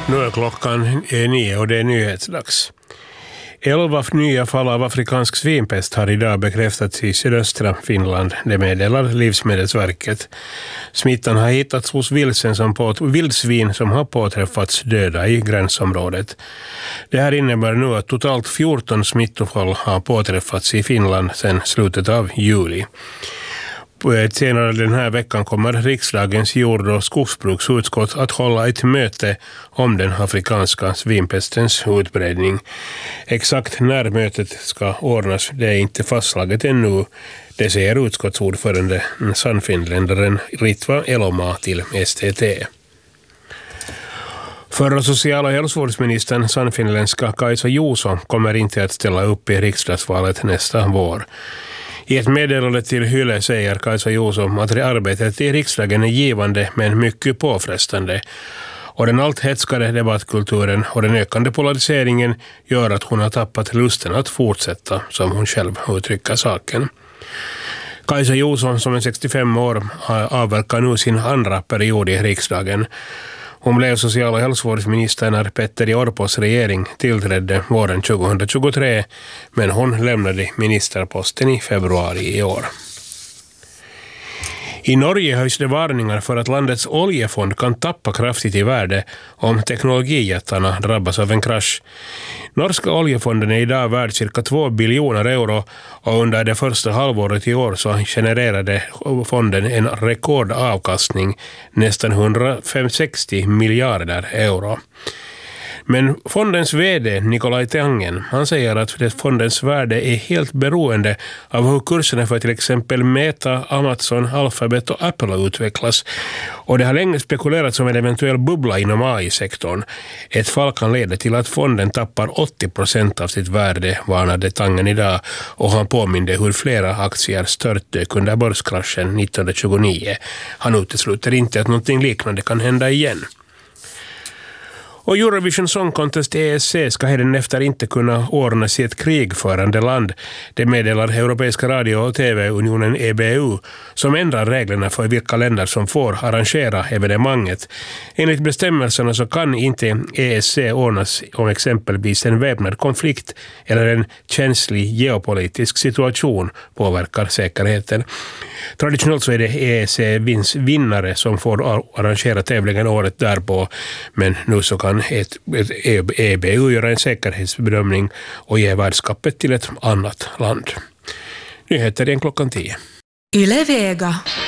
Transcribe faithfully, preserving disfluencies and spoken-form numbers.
Nu är klockan nio och det är nyhetsdags. Elva nya fall av afrikansk svinpest har idag bekräftats i sydöstra Finland, det meddelar Livsmedelsverket. Smittan har hittats hos vildsvin som, på, vildsvin som har påträffats döda i gränsområdet. Det här innebär nu att totalt fjorton smittofall har påträffats i Finland sedan slutet av juli. Senare den här veckan kommer riksdagens jord- och skogsbruksutskott att hålla ett möte om den afrikanska svinpestens utbredning. Exakt när mötet ska ordnas det är inte fastslaget ännu, det säger utskottsordförande sannfinländaren Ritva Elomaa till S T T. Förra social- och hälsovårdsministern sannfinländska Kaisa Juuso kommer inte att ställa upp i riksdagsvalet nästa vår. I ett meddelande till Yle säger Kaisa Juuso att arbetet i riksdagen är givande men mycket påfrestande. Och den allt hetskare debattkulturen och den ökande polariseringen gör att hon har tappat lusten att fortsätta, som hon själv uttrycker saken. Kaisa Juuso, som är sextiofem år, avverkar nu sin andra period i riksdagen. Hon blev social- och hälsovårdsminister när Petteri Orpos regering tillträdde våren tjugohundratjugotre, men hon lämnade ministerposten i februari i år. I Norge höjs det varningar för att landets oljefond kan tappa kraftigt i värde om teknologijättarna drabbas av en krasch. Norska oljefonden är idag värd cirka två biljoner euro och under det första halvåret i år så genererade fonden en rekordavkastning, nästan hundrasextio miljarder euro. Men fondens vd Nikolaj Tangen, han säger att fondens värde är helt beroende av hur kurserna för till exempel Meta, Amazon, Alphabet och Apple utvecklas. Och det har länge spekulerats om en eventuell bubbla inom A I-sektorn. Ett fall kan leda till att fonden tappar åttio procent av sitt värde, varnade Tangen idag, och han påminde hur flera aktier störtdök under börskraschen nittonhundratjugonio. Han utesluter inte att något liknande kan hända igen. Och Eurovision Song Contest E S C ska hädanefter inte kunna ordnas i ett krigförande land. Det meddelar Europeiska radio- och tv-unionen E B U som ändrar reglerna för vilka länder som får arrangera evenemanget. Enligt bestämmelserna så kan inte E S C ordnas om exempelvis en väpnad konflikt eller en känslig geopolitisk situation påverkar säkerheten. Traditionellt så är det E S C-vins vinnare som får arrangera tävlingen året därpå, men nu så kan ett, ett E B U göra en säkerhetsbedömning och ge värdskapet till ett annat land. Nyheter igen klockan tio. Yle Vega.